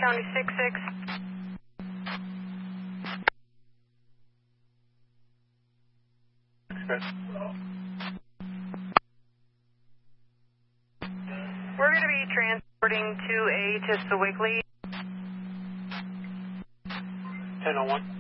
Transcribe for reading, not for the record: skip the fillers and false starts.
County 66. We're going to be transporting 2A to Sewickley. 1001.